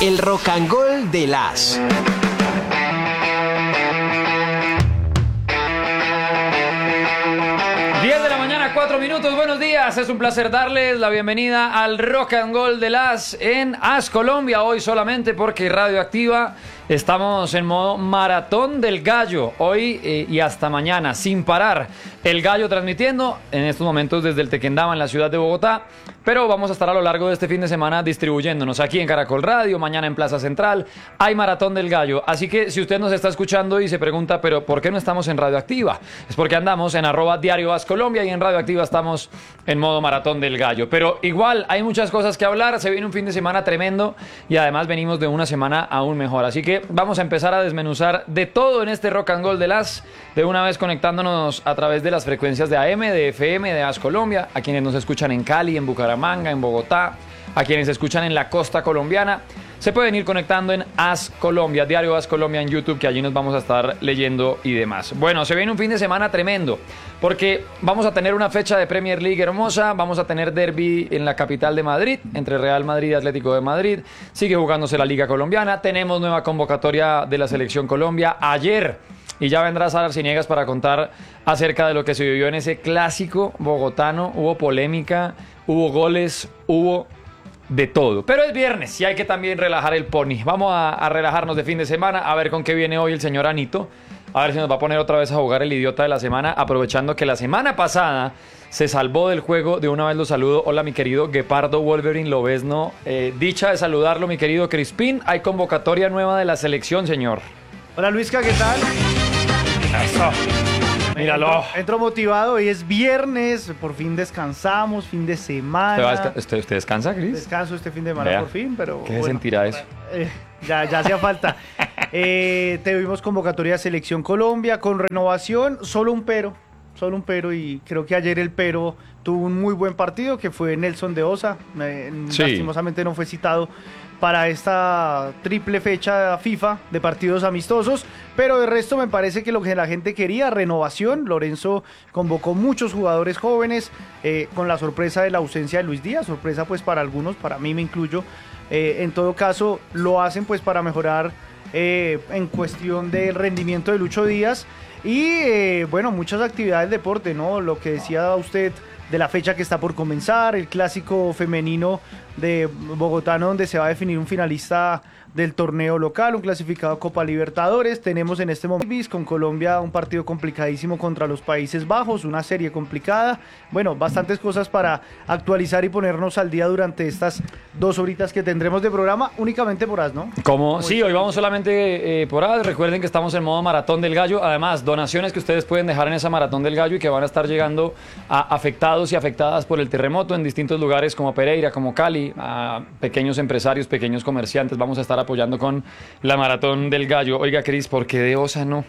El Rock and Roll de las. Buenos días, es un placer darles la bienvenida al Rock and Roll de las en AS Colombia, hoy solamente porque Radioactiva estamos en modo maratón del gallo, hoy y hasta mañana, sin parar, el gallo transmitiendo en estos momentos desde el Tequendama en la ciudad de Bogotá, pero vamos a estar a lo largo de este fin de semana distribuyéndonos aquí en Caracol Radio, mañana en Plaza Central, hay maratón del gallo, así que si usted nos está escuchando y se pregunta, pero ¿por qué no estamos en Radioactiva? Es porque andamos en @diario AS Colombia y en Radioactiva estamos en modo maratón del gallo, pero igual hay muchas cosas que hablar, se viene un fin de semana tremendo y además venimos de una semana aún mejor, así que vamos a empezar a desmenuzar de todo en este Rock and Roll de las, de una vez conectándonos a través de las frecuencias de AM, de FM, de AS Colombia, a quienes nos escuchan en Cali, en Bucaramanga, en Bogotá, a quienes escuchan en la costa colombiana. Se pueden ir conectando en AS Colombia, Diario AS Colombia en YouTube, que allí nos vamos a estar leyendo y demás. Bueno, se viene un fin de semana tremendo, porque vamos a tener una fecha de Premier League hermosa, vamos a tener derbi en la capital de Madrid, entre Real Madrid y Atlético de Madrid, sigue jugándose la Liga Colombiana, tenemos nueva convocatoria de la Selección Colombia ayer, y ya vendrá Sara Arciniegas para contar acerca de lo que se vivió en ese clásico bogotano. Hubo polémica, hubo goles, hubo de todo, pero es viernes y hay que también relajar el pony. Vamos a relajarnos de fin de semana, a ver con qué viene hoy el señor Anito, a ver si nos va a poner otra vez a jugar el idiota de la semana, aprovechando que la semana pasada se salvó del juego. De una vez lo saludo. Hola, mi querido Guepardo Wolverine Lobezno, dicha de saludarlo, mi querido Crispín. Hay convocatoria nueva de la selección, señor. Hola, Luisca, ¿qué tal? Eso. Míralo. Entro motivado, hoy es viernes, por fin descansamos, fin de semana. ¿Usted descansa, Cris? Descanso este fin de semana. Vea, por fin, pero ¿qué se sentirá eso? Ya hacía falta. Tuvimos convocatoria de Selección Colombia con renovación, solo un pero, y creo que ayer el pero tuvo un muy buen partido, que fue Nelson de Osa. Sí. Lastimosamente no fue citado para esta triple fecha FIFA de partidos amistosos, pero de resto me parece que lo que la gente quería, renovación. Lorenzo convocó muchos jugadores jóvenes, con la sorpresa de la ausencia de Luis Díaz, sorpresa pues para algunos, para mí me incluyo. En todo caso lo hacen pues para mejorar en cuestión del rendimiento de Lucho Díaz y bueno, muchas actividades de deporte, ¿no? Lo que decía usted de la fecha que está por comenzar, el clásico femenino de Bogotano, donde se va a definir un finalista del torneo local, un clasificado a Copa Libertadores. Tenemos en este momento con Colombia un partido complicadísimo contra los Países Bajos, una serie complicada. Bueno, bastantes cosas para actualizar y ponernos al día durante estas 2 horitas que tendremos de programa, únicamente por AS, ¿no? Sí, hoy vamos solamente por AS. Recuerden que estamos en modo maratón del gallo. Además, donaciones que ustedes pueden dejar en esa maratón del gallo y que van a estar llegando a afectados y afectadas por el terremoto en distintos lugares como Pereira, como Cali, a pequeños empresarios, pequeños comerciantes. Vamos a estar apoyando con la maratón del gallo. Oiga, Cris, ¿por qué de Osa no?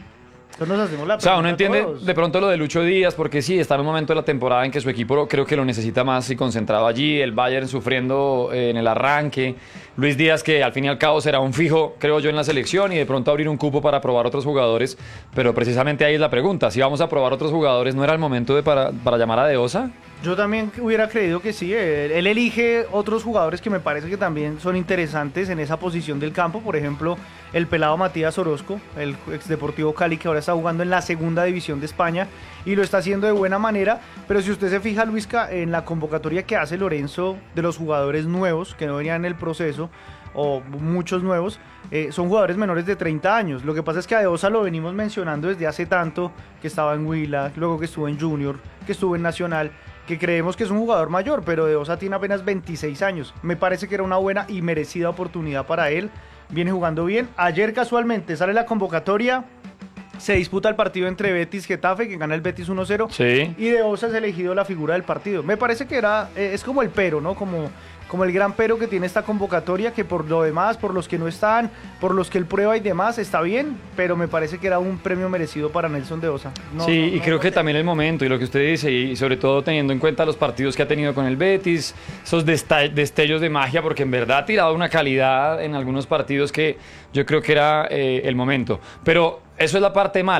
Nos hacemos la o sea, uno entiende de pronto lo de Lucho Díaz, porque sí, está en un momento de la temporada en que su equipo creo que lo necesita más y concentrado allí, el Bayern sufriendo en el arranque, Luis Díaz que al fin y al cabo será un fijo, creo yo, en la selección y de pronto abrir un cupo para probar otros jugadores, pero precisamente ahí es la pregunta, si vamos a probar otros jugadores, ¿no era el momento para llamar a De Osa? Yo también hubiera creído que sí, él elige otros jugadores que me parece que también son interesantes en esa posición del campo, por ejemplo, el pelado Matías Orozco, el ex Deportivo Cali, que ahora está jugando en la segunda división de España y lo está haciendo de buena manera, pero si usted se fija, Luisca, en la convocatoria que hace Lorenzo de los jugadores nuevos que no venían en el proceso, o muchos nuevos, son jugadores menores de 30 años. Lo que pasa es que a De Osa lo venimos mencionando desde hace tanto, que estaba en Huila, luego que estuvo en Junior, que estuvo en Nacional, que creemos que es un jugador mayor, pero De Osa tiene apenas 26 años. Me parece que era una buena y merecida oportunidad para él. Viene jugando bien. Ayer casualmente sale la convocatoria, se disputa el partido entre Betis-Getafe, que gana el Betis 1-0, sí. Y De Osa es elegido la figura del partido. Me parece que es como el pero, ¿no? Como el gran pero que tiene esta convocatoria, que por lo demás, por los que no están, por los que él prueba y demás, está bien, pero me parece que era un premio merecido para Nelson de Osa. Y creo que también el momento, y lo que usted dice, y sobre todo teniendo en cuenta los partidos que ha tenido con el Betis, esos destellos de magia, porque en verdad ha tirado una calidad en algunos partidos que yo creo que era el momento. Pero eso es la parte mala.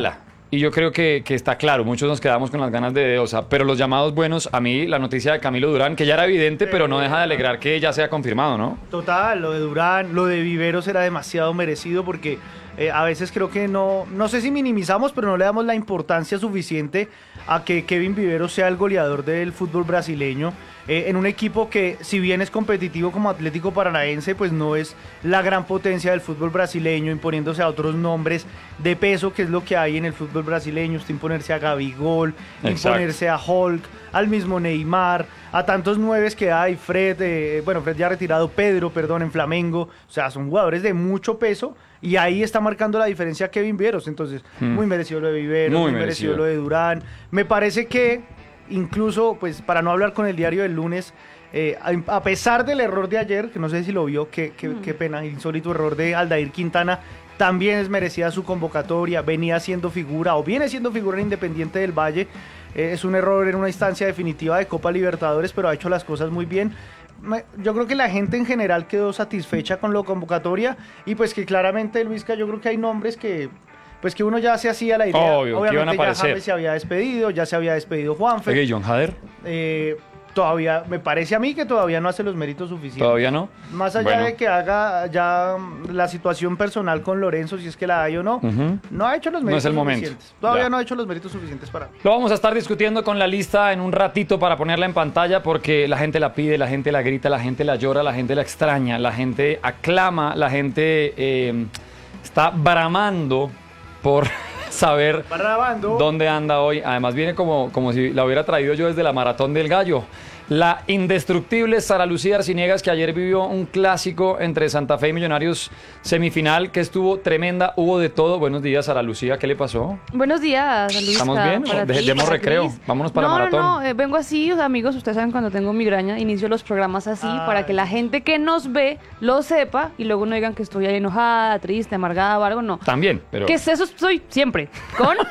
y yo creo que está claro, muchos nos quedamos con las ganas de Deosa, pero los llamados buenos, a mí la noticia de Camilo Durán, que ya era evidente, pero no deja de alegrar que ya sea confirmado, ¿no? Total, lo de Durán, lo de Viveros era demasiado merecido porque a veces creo que no sé si minimizamos, pero no le damos la importancia suficiente a que Kevin Viveros sea el goleador del fútbol brasileño. En un equipo que, si bien es competitivo como Atlético Paranaense, pues no es la gran potencia del fútbol brasileño, imponiéndose a otros nombres de peso, que es lo que hay en el fútbol brasileño. Usted imponerse a Gabigol, Exacto. imponerse a Hulk, al mismo Neymar, a tantos nueves que hay, Fred ya retirado, Pedro, perdón, en Flamengo. O sea, son jugadores de mucho peso y ahí está marcando la diferencia Kevin Viveros. Entonces, muy merecido lo de Viveros, muy merecido lo de Durán. Me parece que incluso, pues para no hablar con el diario del lunes, a pesar del error de ayer, que no sé si lo vio, qué pena, insólito error de Aldair Quintana, también es merecida su convocatoria, venía siendo figura o viene siendo figura en Independiente del Valle. Es un error en una instancia definitiva de Copa Libertadores, pero ha hecho las cosas muy bien. Yo creo que la gente en general quedó satisfecha con la convocatoria y pues que claramente, Luisca, yo creo que hay nombres que pues que uno ya se hacía la idea. Obvio, obviamente que iban a ya aparecer. James se había despedido, ya se había despedido Juanfe. Oye, John Hader, Todavía, me parece a mí que todavía no hace los méritos suficientes. ¿todavía no? Más allá Bueno. de que haga ya la situación personal con Lorenzo, si es que la hay o no, no ha hecho los No méritos es el momento. suficientes. Todavía Ya. no ha hecho los méritos suficientes para mí. Lo vamos a estar discutiendo con la lista en un ratito para ponerla en pantalla porque la gente la pide, la gente la grita, la gente la llora, la gente la extraña, la gente aclama, la gente está bramando por saber Barrabando. dónde anda hoy. Además viene como si la hubiera traído yo desde la Maratón del Gallo. La indestructible Sara Lucía Arciniegas, que ayer vivió un clásico entre Santa Fe y Millonarios, semifinal, que estuvo tremenda, hubo de todo. Buenos días, Sara Lucía, ¿qué le pasó? Buenos días, Luis. ¿Estamos bien? Demos recreo, vámonos para Maratón. No, vengo así, amigos, ustedes saben cuando tengo migraña, inicio los programas así para que la gente que nos ve lo sepa y luego no digan que estoy ahí enojada, triste, amargada o algo, no. También, pero... Que eso soy siempre, con